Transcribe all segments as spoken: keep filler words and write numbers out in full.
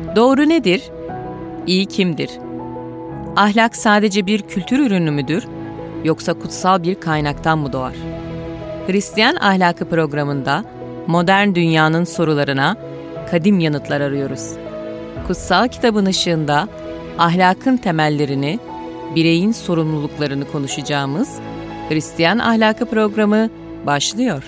Doğru nedir? İyi kimdir? Ahlak sadece bir kültür ürünü müdür? Yoksa kutsal bir kaynaktan mı doğar? Hristiyan Ahlakı programında modern dünyanın sorularına kadim yanıtlar arıyoruz. Kutsal kitabın ışığında ahlakın temellerini, bireyin sorumluluklarını konuşacağımız Hristiyan Ahlakı programı başlıyor.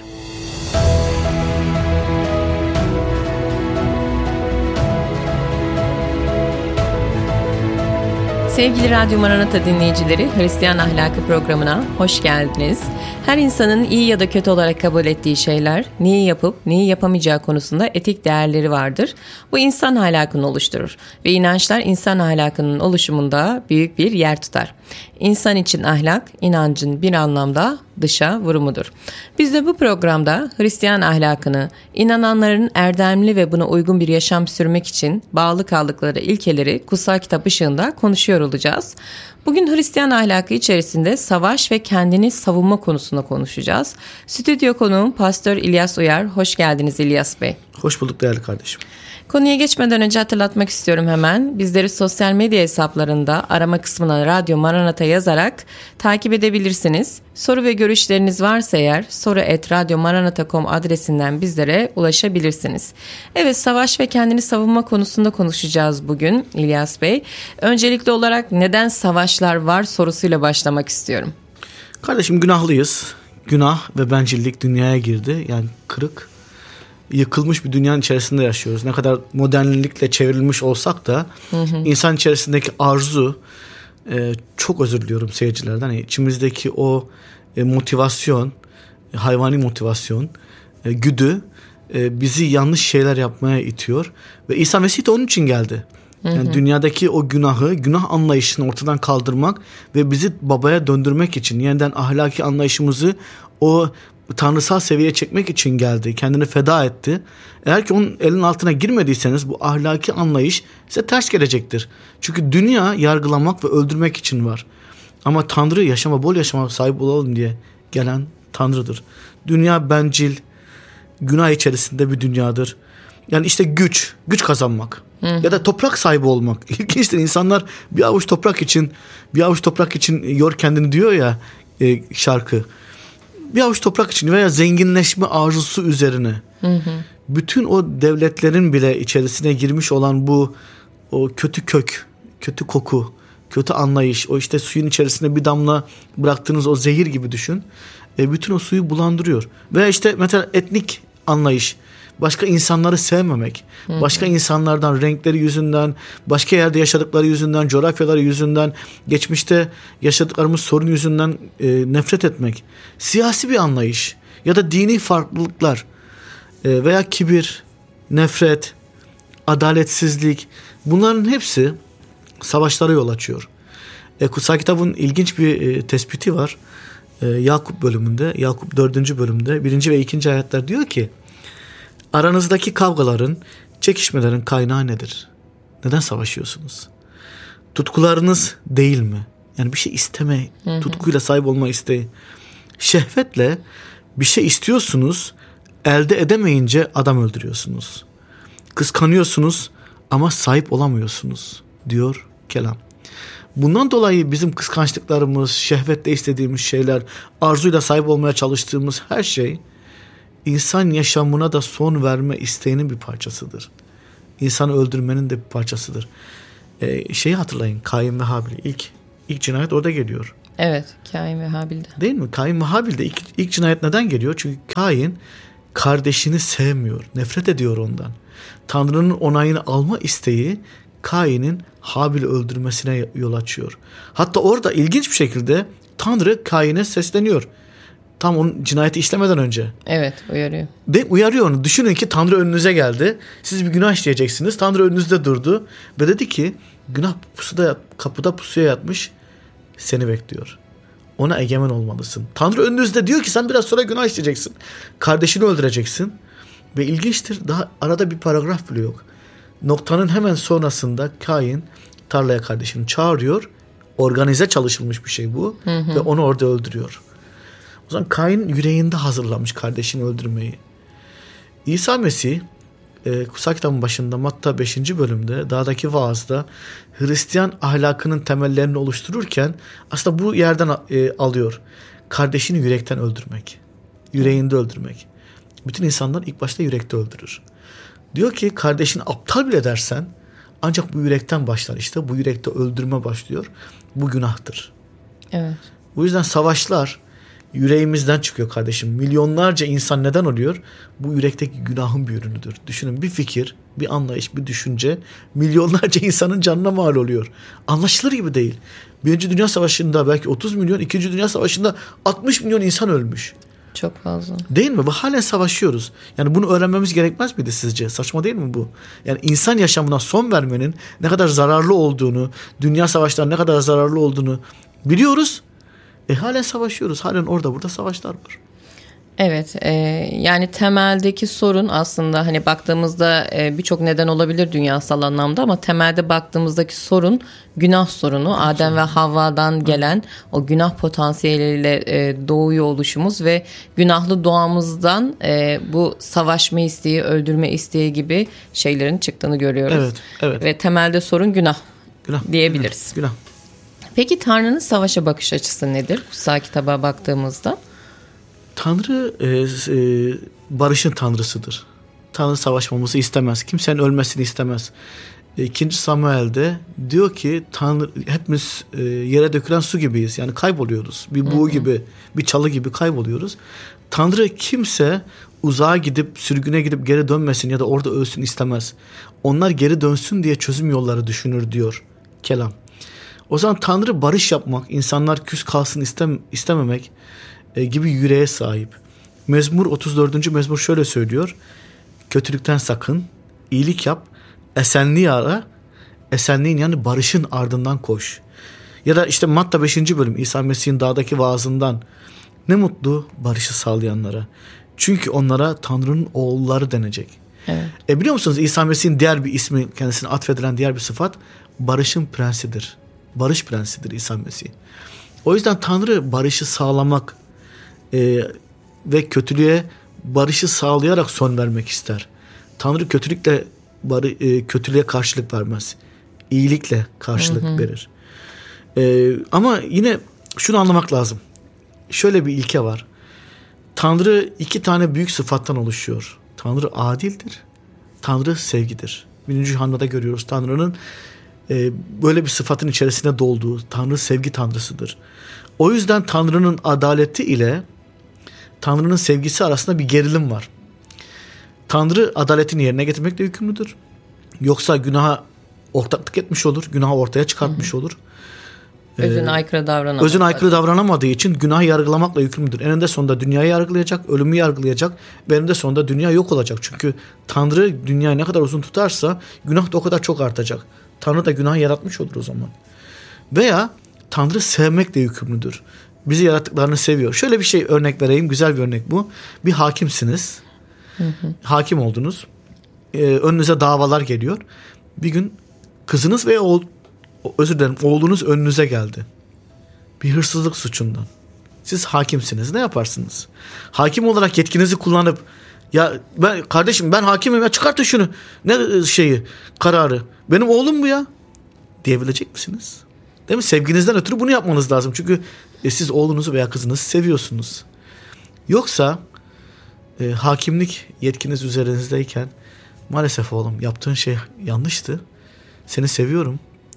Sevgili Radyo Maranata dinleyicileri, Hristiyan Ahlakı programına hoş geldiniz. Her insanın iyi ya da kötü olarak kabul ettiği şeyler, neyi yapıp neyi yapamayacağı konusunda etik değerleri vardır. Bu insan ahlakını oluşturur ve inançlar insan ahlakının oluşumunda büyük bir yer tutar. İnsan için ahlak, inancın bir anlamda dışa vurumudur. Biz de bu programda Hristiyan ahlakını, inananların erdemli ve buna uygun bir yaşam sürmek için bağlı kaldıkları ilkeleri kutsal kitap ışığında konuşuyor olacağız. Bugün Hristiyan ahlakı içerisinde savaş ve kendini savunma konusunda konuşacağız. Stüdyo konuğum Pastör İlyas Uyar. Hoş geldiniz İlyas Bey. Hoş bulduk değerli kardeşim. Konuya geçmeden önce hatırlatmak istiyorum hemen. Bizleri sosyal medya hesaplarında arama kısmına Radyo Maranata yazarak takip edebilirsiniz. Soru ve görüşleriniz varsa eğer soru et radyomaranata nokta com adresinden bizlere ulaşabilirsiniz. Evet, savaş ve kendini savunma konusunda konuşacağız bugün İlyas Bey. Öncelikli olarak neden savaşlar var sorusuyla başlamak istiyorum. Kardeşim, günahlıyız. Günah ve bencillik dünyaya girdi. Yani kırık, yıkılmış bir dünyanın içerisinde yaşıyoruz. Ne kadar modernlikle çevrilmiş olsak da hı hı. insan içerisindeki arzu, e, çok özür diliyorum seyircilerden. Yani içimizdeki o e, motivasyon, e, hayvani motivasyon, e, güdü e, bizi yanlış şeyler yapmaya itiyor. Ve İsa Mesih de onun için geldi. Yani hı hı. dünyadaki o günahı, günah anlayışını ortadan kaldırmak ve bizi babaya döndürmek için, yeniden ahlaki anlayışımızı o tanrısal seviyeye çekmek için geldi. Kendini feda etti. Eğer ki onun elinin altına girmediyseniz bu ahlaki anlayış size ters gelecektir. Çünkü dünya yargılamak ve öldürmek için var. Ama Tanrı yaşama, bol yaşama sahip olalım diye gelen Tanrı'dır. Dünya bencil, günah içerisinde bir dünyadır. Yani işte güç, güç kazanmak. Hı. Ya da toprak sahibi olmak. İlginçtir, insanlar bir avuç toprak için, bir avuç toprak için yor kendini diyor ya e, şarkı. Bir avuç toprak için veya zenginleşme arzusu üzerine. Hı hı. Bütün o devletlerin bile içerisine girmiş olan bu o kötü kök, kötü koku, kötü anlayış, o işte suyun içerisine bir damla bıraktığınız o zehir gibi düşün. E, bütün o suyu bulandırıyor. Veya işte mesela etnik anlayış, başka insanları sevmemek, hı hı. başka insanlardan renkleri yüzünden, başka yerde yaşadıkları yüzünden, coğrafyaları yüzünden, geçmişte yaşadıklarımız sorun yüzünden e, nefret etmek, siyasi bir anlayış ya da dini farklılıklar e, veya kibir, nefret, adaletsizlik, bunların hepsi savaşlara yol açıyor. E, Kutsal Kitabın ilginç bir e, tespiti var. E, Yakup bölümünde, Yakup dördüncü bölümde birinci ve ikinci ayetler diyor ki, aranızdaki kavgaların, çekişmelerin kaynağı nedir? Neden savaşıyorsunuz? Tutkularınız değil mi? Yani bir şey isteme, hı hı. tutkuyla sahip olma isteği. Şehvetle bir şey istiyorsunuz, elde edemeyince adam öldürüyorsunuz. Kıskanıyorsunuz ama sahip olamıyorsunuz diyor kelam. Bundan dolayı bizim kıskançlıklarımız, şehvetle istediğimiz şeyler, arzuyla sahip olmaya çalıştığımız her şey İnsan yaşamına da son verme isteğinin bir parçasıdır. İnsanı öldürmenin de bir parçasıdır. Ee, şeyi hatırlayın, Kain ve Habil. İlk, ilk cinayet orada geliyor. Evet, Kain ve Habil'de. Değil mi? Kain ve Habil'de ilk, ilk cinayet neden geliyor? Çünkü Kain kardeşini sevmiyor, nefret ediyor ondan. Tanrı'nın onayını alma isteği Kain'in Habil'i öldürmesine yol açıyor. Hatta orada ilginç bir şekilde Tanrı Kain'e sesleniyor. Tam onun cinayeti işlemeden önce. Evet, uyarıyor. De uyarıyor onu. Düşünün ki Tanrı önünüze geldi. Siz bir günah işleyeceksiniz. Tanrı önünüzde durdu ve dedi ki günah pusuda, kapıda pusuya yatmış, seni bekliyor. Ona egemen olmalısın. Tanrı önünüzde diyor ki sen biraz sonra günah işleyeceksin. Kardeşini öldüreceksin. Ve ilginçtir, daha arada bir paragraf bile yok. Noktanın hemen sonrasında Kain tarlaya kardeşini çağırıyor. Organize çalışılmış bir şey bu. Hı hı. Ve onu orada öldürüyor. O zaman Kain yüreğinde hazırlamış kardeşini öldürmeyi. İsa Mesih e, kutsal kitabın başında Matta beşinci bölümde dağdaki vaazda Hristiyan ahlakının temellerini oluştururken aslında bu yerden e, alıyor. Kardeşini yürekten öldürmek. Yüreğinde öldürmek. Bütün insanlar ilk başta yürekte öldürür. Diyor ki kardeşini aptal bile dersen ancak bu yürekten başlar işte. Bu yürekte öldürme başlıyor. Bu günahtır. Evet. Bu yüzden savaşlar yüreğimizden çıkıyor kardeşim. Milyonlarca insan neden oluyor? Bu yürekteki günahın bir ürünüdür. Düşünün bir fikir, bir anlayış, bir düşünce milyonlarca insanın canına mal oluyor. Anlaşılır gibi değil. Birinci Dünya Savaşı'nda belki otuz milyon, İkinci Dünya Savaşı'nda altmış milyon insan ölmüş. Çok fazla. Değil mi? Bu halen savaşıyoruz. Yani bunu öğrenmemiz gerekmez miydi sizce? Saçma değil mi bu? Yani insan yaşamına son vermenin ne kadar zararlı olduğunu, dünya savaşlarının ne kadar zararlı olduğunu biliyoruz. E halen savaşıyoruz. Halen orada burada savaşlar var. Evet, e, yani temeldeki sorun aslında hani baktığımızda e, birçok neden olabilir dünyasal anlamda ama temelde baktığımızdaki sorun günah sorunu. Günah Adem sorunu. Ve Havva'dan gelen o günah potansiyeliyle e, doğuyor oluşumuz ve günahlı doğamızdan e, bu savaşma isteği, öldürme isteği gibi şeylerin çıktığını görüyoruz. Evet, evet. Ve temelde sorun günah, günah diyebiliriz. Günah. Peki Tanrı'nın savaşa bakış açısı nedir? Kutsal kitaba baktığımızda. Tanrı e, e, barışın tanrısıdır. Tanrı savaşmamızı istemez. Kimsenin ölmesini istemez. İkinci Samuel'de diyor ki Tanrı hepimiz e, yere dökülen su gibiyiz. Yani kayboluyoruz. Bir buğu gibi, bir çalı gibi kayboluyoruz. Tanrı kimse uzağa gidip sürgüne gidip geri dönmesin ya da orada ölsün istemez. Onlar geri dönsün diye çözüm yolları düşünür diyor kelam. O zaman Tanrı barış yapmak, insanlar küs kalsın istem, istememek e, gibi yüreğe sahip. Mezmur otuz dördüncü mezmur şöyle söylüyor. Kötülükten sakın, iyilik yap, esenliği ara, esenliğin yani barışın ardından koş. Ya da işte Matta beşinci bölüm İsa Mesih'in dağdaki vaazından ne mutlu barışı sağlayanlara. Çünkü onlara Tanrı'nın oğulları denecek. Evet. E biliyor musunuz İsa Mesih'in diğer bir ismi kendisine atfedilen diğer bir sıfat barışın prensidir. Barış prensidir İsa Mesih. O yüzden Tanrı barışı sağlamak e, ve kötülüğe barışı sağlayarak son vermek ister. Tanrı kötülükle barı, e, kötülüğe karşılık vermez. İyilikle karşılık hı hı. verir. E, ama yine şunu anlamak lazım. Şöyle bir ilke var. Tanrı iki tane büyük sıfattan oluşuyor. Tanrı adildir. Tanrı sevgidir. Birinci Yuhanna'da görüyoruz. Tanrı'nın e, böyle bir sıfatın içerisine dolduğu. Tanrı sevgi tanrısıdır. O yüzden Tanrı'nın adaleti ile Tanrı'nın sevgisi arasında bir gerilim var. Tanrı adaletini yerine getirmekle yükümlüdür. Yoksa günaha ortaklık etmiş olur. Günahı ortaya çıkartmış hı hı. olur. Özüne aykırı davranamadığı Özüne aykırı davranamadığı için günahı yargılamakla yükümlüdür. Eninde sonunda dünyayı yargılayacak, ölümü yargılayacak ve eninde sonunda dünya yok olacak. Çünkü Tanrı dünyayı ne kadar uzun tutarsa günah da o kadar çok artacak. Tanrı da günahı yaratmış olur o zaman. Veya Tanrı sevmekle yükümlüdür. Bizi yarattıklarını seviyor. Şöyle bir şey örnek vereyim. Güzel bir örnek bu. Bir hakimsiniz. Hı hı. Hakim oldunuz. Ee, önünüze davalar geliyor. Bir gün kızınız veya oğul, özür dilerim oğlunuz önünüze geldi. Bir hırsızlık suçundan. Siz hakimsiniz. Ne yaparsınız? Hakim olarak yetkinizi kullanıp ya ben kardeşim ben hakimim ya çıkartın şunu. Ne şeyi kararı. Benim oğlum bu ya. Diyebilecek misiniz? Değil mi? Sevginizden ötürü bunu yapmanız lazım. Çünkü e, siz oğlunuzu veya kızınızı seviyorsunuz. Yoksa e, hakimlik yetkiniz üzerinizdeyken maalesef oğlum yaptığın şey yanlıştı. Seni seviyorum.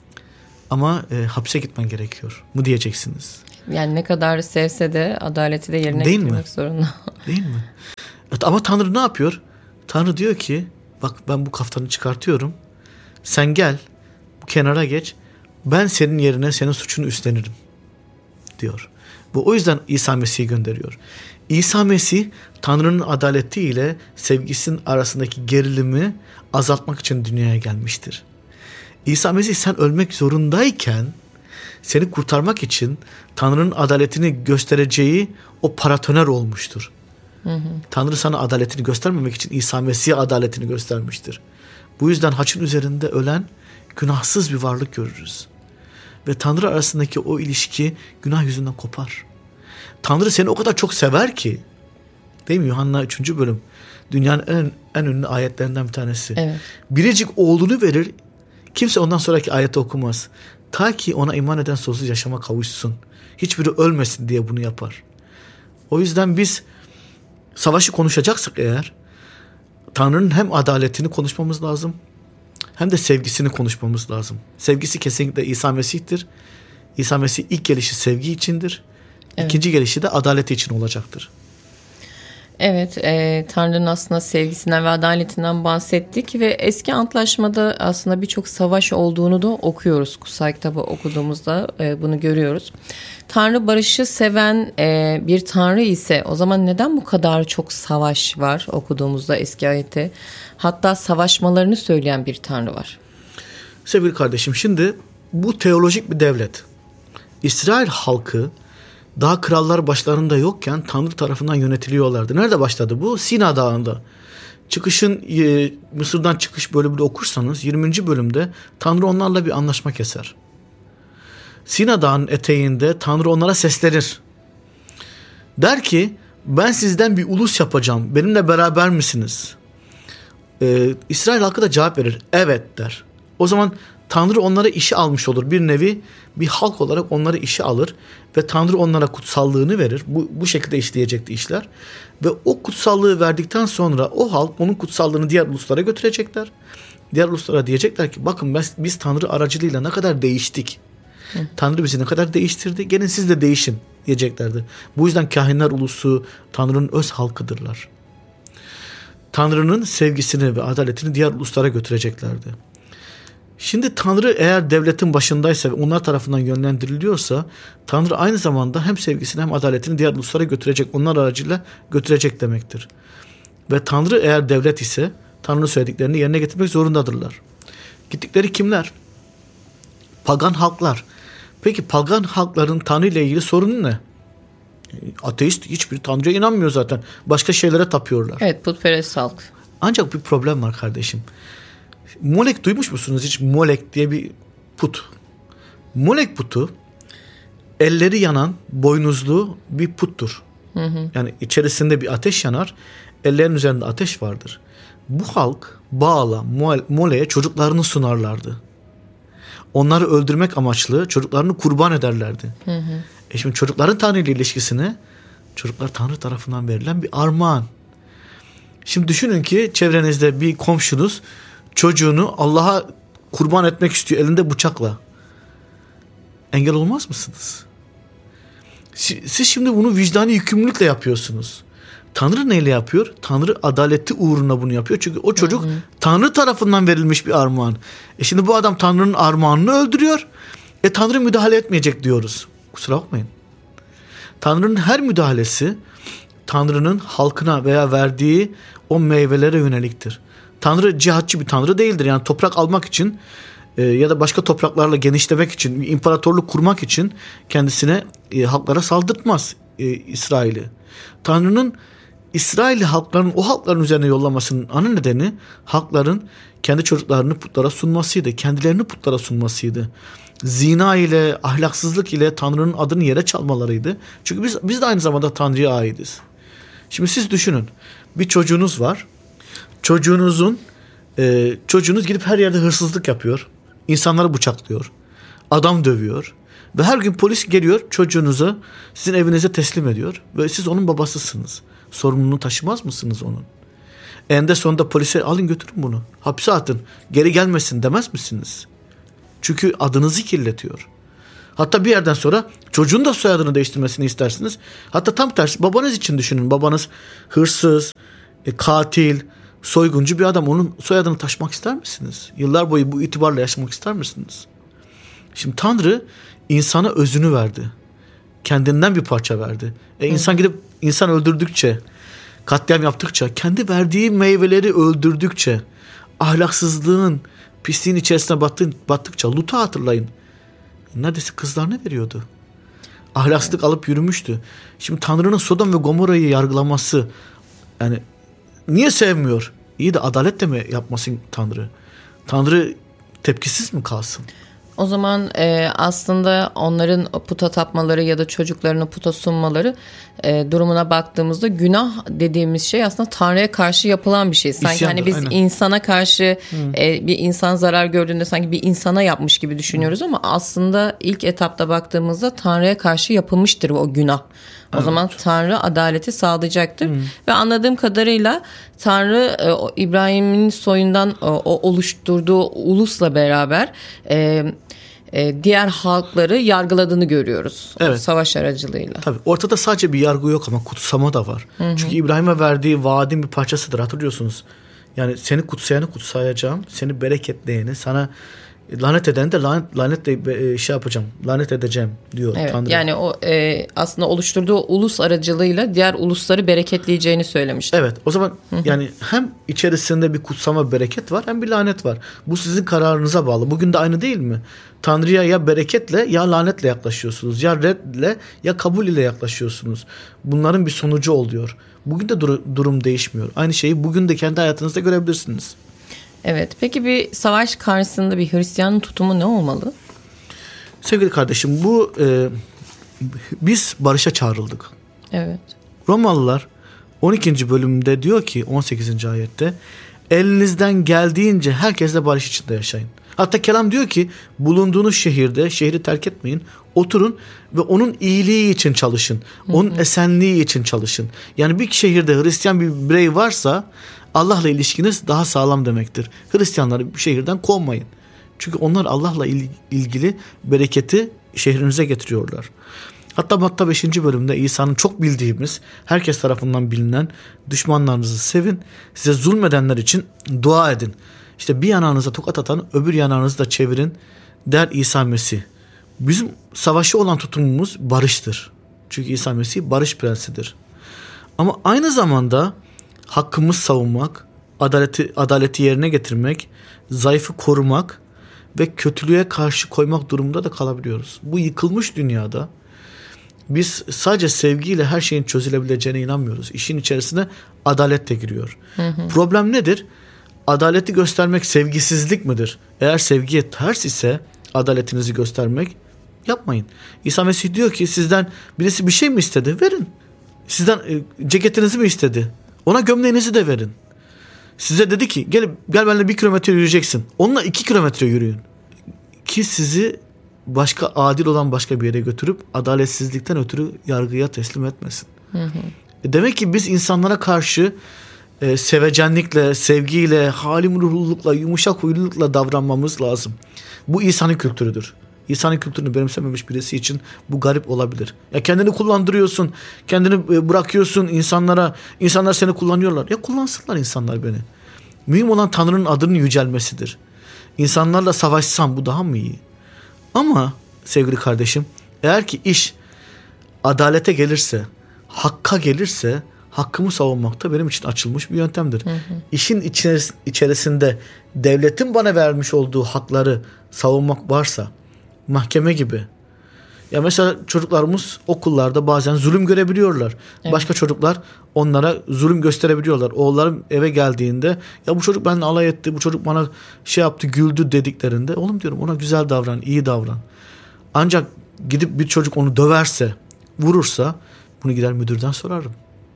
Ama e, hapse gitmen gerekiyor mu diyeceksiniz. Yani ne kadar sevse de adaleti de yerine Değil getirmek mi? zorunda. Değil mi? Evet, ama Tanrı ne yapıyor? Tanrı diyor ki bak ben bu kaftanı çıkartıyorum. Sen gel bu kenara geç. Ben senin yerine senin suçunu üstlenirim diyor. Bu o yüzden İsa Mesih'i gönderiyor. İsa Mesih Tanrı'nın adaleti ile sevgisinin arasındaki gerilimi azaltmak için dünyaya gelmiştir. İsa Mesih sen ölmek zorundayken seni kurtarmak için Tanrı'nın adaletini göstereceği o paratoner olmuştur. Hı hı. Tanrı sana adaletini göstermemek için İsa Mesih'e adaletini göstermiştir. Bu yüzden haçın üzerinde ölen günahsız bir varlık görürüz. Ve Tanrı arasındaki o ilişki günah yüzünden kopar. Tanrı seni o kadar çok sever ki, değil mi? Yuhanna üçüncü bölüm. dünyanın en, en ünlü ayetlerinden bir tanesi. Evet. Biricik oğlunu verir, kimse ondan sonraki ayeti okumaz. Ta ki ona iman eden sonsuz yaşama kavuşsun. Hiçbiri ölmesin diye bunu yapar. O yüzden biz savaşı konuşacaksak eğer, Tanrı'nın hem adaletini konuşmamız lazım, hem de sevgisini konuşmamız lazım. Sevgisi kesinlikle İsa Mesih'tir. İsa Mesih ilk gelişi sevgi içindir. Evet. İkinci gelişi de adaleti için olacaktır. Evet, e, Tanrı'nın aslında sevgisinden ve adaletinden bahsettik ve eski antlaşmada aslında birçok savaş olduğunu da okuyoruz. Kutsal kitabı okuduğumuzda e, bunu görüyoruz. Tanrı barışı seven e, bir Tanrı ise o zaman neden bu kadar çok savaş var okuduğumuzda eski ayette? Hatta savaşmalarını söyleyen bir Tanrı var. Sevgili kardeşim, şimdi bu teolojik bir devlet. İsrail halkı daha krallar başlarında yokken Tanrı tarafından yönetiliyorlardı. Nerede başladı bu? Sina Dağı'nda. Çıkışın e, Mısır'dan çıkış bölümünü okursanız yirminci bölümde Tanrı onlarla bir anlaşma keser. Sina Dağı'nın eteğinde Tanrı onlara seslenir. Der ki, ben sizden bir ulus yapacağım. Benimle beraber misiniz? Ee, İsrail halkı da cevap verir. Evet der. O zaman Tanrı onlara işe almış olur. Bir nevi bir halk olarak onları işe alır ve Tanrı onlara kutsallığını verir. Bu, bu şekilde işleyecekti işler. Ve o kutsallığı verdikten sonra o halk onun kutsallığını diğer uluslara götürecekler. Diğer uluslara diyecekler ki bakın biz, biz Tanrı aracılığıyla ne kadar değiştik. Hı. Tanrı bizi ne kadar değiştirdi. Gelin siz de değişin diyeceklerdi. Bu yüzden kahinler ulusu Tanrı'nın öz halkıdırlar. Tanrı'nın sevgisini ve adaletini diğer uluslara götüreceklerdi. Şimdi Tanrı eğer devletin başındaysa ve onlar tarafından yönlendiriliyorsa Tanrı aynı zamanda hem sevgisini hem adaletini diğer uluslara götürecek, onlar aracıyla götürecek demektir. Ve Tanrı eğer devlet ise Tanrı'nın söylediklerini yerine getirmek zorundadırlar. Gittikleri kimler? Pagan halklar. Peki pagan halkların Tanrı ile ilgili sorunu ne? Ateist, hiçbir Tanrı'ya inanmıyor zaten. Başka şeylere tapıyorlar. Evet, putperest halk. Ancak bir problem var kardeşim. Molek duymuş musunuz hiç? Molek diye bir put. Molek putu elleri yanan, boynuzlu bir puttur. Hı hı. Yani içerisinde bir ateş yanar, ellerin üzerinde ateş vardır. Bu halk Baal'a, Molek'e çocuklarını sunarlardı. Onları öldürmek amaçlı çocuklarını kurban ederlerdi. Hı hı. E şimdi çocukların Tanrı ile ilişkisine, çocuklar Tanrı tarafından verilen bir armağan. Şimdi düşünün ki çevrenizde bir komşunuz çocuğunu Allah'a kurban etmek istiyor elinde bıçakla. Engel olmaz mısınız? Siz şimdi bunu vicdani yükümlülükle yapıyorsunuz. Tanrı neyle yapıyor? Tanrı adaleti uğruna bunu yapıyor. Çünkü o çocuk hı hı. Tanrı tarafından verilmiş bir armağan. E şimdi bu adam Tanrı'nın armağanını öldürüyor. E Tanrı müdahale etmeyecek diyoruz. Kusura bakmayın. Tanrı'nın her müdahalesi Tanrı'nın halkına veya verdiği o meyvelere yöneliktir. Tanrı cihatçı bir Tanrı değildir. Yani toprak almak için e, ya da başka topraklarla genişlemek için, bir imparatorluk kurmak için kendisine e, halklara saldırtmaz e, İsrail'i. Tanrı'nın İsrail'i halkların o halkların üzerine yollamasının ana nedeni halkların kendi çocuklarını putlara sunmasıydı. Kendilerini putlara sunmasıydı. Zina ile, ahlaksızlık ile Tanrı'nın adını yere çalmalarıydı. Çünkü biz, biz de aynı zamanda Tanrı'ya aitiz. Şimdi siz düşünün. Bir çocuğunuz var. Çocuğunuzun e, çocuğunuz gidip her yerde hırsızlık yapıyor. İnsanları bıçaklıyor. Adam dövüyor. Ve her gün polis geliyor çocuğunuzu sizin evinize teslim ediyor. Ve siz onun babasısınız. Sorumluluğunu taşımaz mısınız onun? Eninde sonunda polise alın götürün bunu. Hapse atın. Geri gelmesin demez misiniz? Çünkü adınızı kirletiyor. Hatta bir yerden sonra çocuğun da soyadını değiştirmesini istersiniz. Hatta tam tersi babanız için düşünün. Babanız hırsız, e, katil, soyguncu bir adam. Onun soyadını taşımak ister misiniz? Yıllar boyu bu itibarla yaşamak ister misiniz? Şimdi Tanrı insana özünü verdi. Kendinden bir parça verdi. E insan gidip insan öldürdükçe, katliam yaptıkça, kendi verdiği meyveleri öldürdükçe, ahlaksızlığın, pisliğin içerisine battıkça, Lut'u hatırlayın. Neredeyse kızlarına veriyordu. Ahlaksızlık evet. alıp yürümüştü. Şimdi Tanrı'nın Sodom ve Gomorra'yı yargılaması, yani niye sevmiyor? İyi de adalet de mi yapmasın Tanrı? Tanrı tepkisiz mi kalsın? O zaman e, aslında onların puta tapmaları ya da çocuklarına puta sunmaları e, durumuna baktığımızda günah dediğimiz şey aslında Tanrı'ya karşı yapılan bir şey. Sanki İsyandır, hani biz aynen. insana karşı e, bir insan zarar gördüğünde sanki bir insana yapmış gibi düşünüyoruz Hı. ama aslında ilk etapta baktığımızda Tanrı'ya karşı yapılmıştır o günah. O evet. zaman Tanrı adaleti sağlayacaktır. Hı. Ve anladığım kadarıyla Tanrı e, İbrahim'in soyundan o, o oluşturduğu ulusla beraber e, e, diğer halkları yargıladığını görüyoruz. Evet. Savaş aracılığıyla. Tabii ortada sadece bir yargı yok ama kutsama da var. Hı hı. Çünkü İbrahim'e verdiği vaadin bir parçasıdır, hatırlıyorsunuz. Yani seni kutsayanı kutsayacağım, seni bereketleyeni, sana lanet eden de lanet, lanetle şey yapacağım, lanet edeceğim diyor evet, Tanrı. Yani o e, aslında oluşturduğu ulus aracılığıyla diğer ulusları bereketleyeceğini söylemişti. Evet, o zaman Hı-hı. yani hem içerisinde bir kutsama, bereket var, hem bir lanet var. Bu sizin kararınıza bağlı. Bugün de aynı değil mi? Tanrı'ya ya bereketle ya lanetle yaklaşıyorsunuz. Ya redle ya kabul ile yaklaşıyorsunuz. Bunların bir sonucu oluyor. Bugün de dur- durum değişmiyor. Aynı şeyi bugün de kendi hayatınızda görebilirsiniz. Evet. Peki bir savaş karşısında bir Hristiyanın tutumu ne olmalı? Sevgili kardeşim, bu e, biz barışa çağrıldık. Evet. Romalılar on ikinci bölümde diyor ki on sekizinci ayette elinizden geldiğince herkesle barış içinde yaşayın. Hatta kelam diyor ki bulunduğunuz şehirde şehri terk etmeyin. Oturun ve onun iyiliği için çalışın. Onun hı hı. esenliği için çalışın. Yani bir şehirde Hristiyan bir birey varsa Allah'la ilişkiniz daha sağlam demektir. Hristiyanları bir şehirden kovmayın. Çünkü onlar Allah'la ilgili bereketi şehrinize getiriyorlar. Hatta Matta beşinci bölümde İsa'nın çok bildiğimiz, herkes tarafından bilinen düşmanlarınızı sevin, size zulmedenler için dua edin. İşte bir yanağınıza tokat atan öbür yanağınızı da çevirin der İsa Mesih. Bizim savaşı olan tutumumuz barıştır. Çünkü İsa Mesih barış prensidir. Ama aynı zamanda hakkımız savunmak, adaleti, adaleti yerine getirmek, zayıfı korumak ve kötülüğe karşı koymak durumunda da kalabiliyoruz. Bu yıkılmış dünyada biz sadece sevgiyle her şeyin çözülebileceğine inanmıyoruz. İşin içerisine adalet de giriyor. Hı hı. Problem nedir? Adaleti göstermek sevgisizlik midir? Eğer sevgiye ters ise adaletinizi göstermek yapmayın. İsa Mesih diyor ki sizden birisi bir şey mi istedi? Verin. Sizden e, ceketinizi mi istedi? Ona gömleğinizi de verin. Size dedi ki gel, gel benimle bir kilometre yürüyeceksin. Onunla iki kilometre yürüyün. Ki sizi başka adil olan başka bir yere götürüp adaletsizlikten ötürü yargıya teslim etmesin. Hı hı. Demek ki biz insanlara karşı e, sevecenlikle, sevgiyle, halim ruhlulukla, yumuşak huylulukla davranmamız lazım. Bu İsa'nın kültürüdür. İsa'nın kültürünü benimsememiş birisi için bu garip olabilir. Ya kendini kullandırıyorsun, kendini bırakıyorsun insanlara, insanlar seni kullanıyorlar. Ya kullansınlar insanlar beni. Mühim olan Tanrı'nın adının yücelmesidir. İnsanlarla savaşsam bu daha mı iyi? Ama sevgili kardeşim, eğer ki iş adalete gelirse, hakka gelirse, hakkımı savunmak da benim için açılmış bir yöntemdir. Hı hı. İşin içeris- içerisinde devletin bana vermiş olduğu hakları savunmak varsa, mahkeme gibi. Ya mesela çocuklarımız okullarda bazen zulüm görebiliyorlar. Evet. Başka çocuklar onlara zulüm gösterebiliyorlar. Oğullarım eve geldiğinde ya bu çocuk benimle alay etti, bu çocuk bana şey yaptı, güldü dediklerinde oğlum diyorum ona güzel davran, iyi davran. Ancak gidip bir çocuk onu döverse, vurursa bunu gider müdürden sorarım.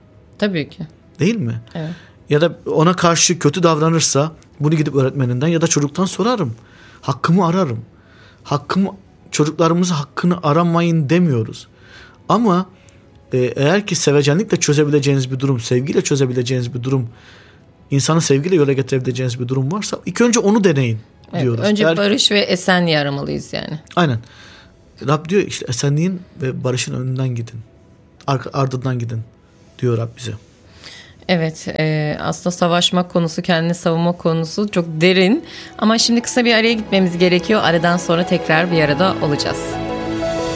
Tabii ki. Değil mi? Evet. Ya da ona karşı kötü davranırsa bunu gidip öğretmeninden ya da çocuktan sorarım. Hakkımı ararım. Hakkımı Çocuklarımızın hakkını aramayın demiyoruz. Ama e, eğer ki sevecenlikle çözebileceğiniz bir durum, sevgiyle çözebileceğiniz bir durum, insanı sevgiyle yola getirebileceğiniz bir durum varsa ilk önce onu deneyin evet, diyoruz. Önce eğer, barış ve esenliği aramalıyız yani. Aynen. Rab diyor işte esenliğin ve barışın önünden gidin. Ar- ardından gidin diyor Rab bize. Evet, e, aslında savaşma konusu, kendini savunma konusu çok derin. Ama şimdi kısa bir araya gitmemiz gerekiyor. Aradan sonra tekrar bir arada olacağız.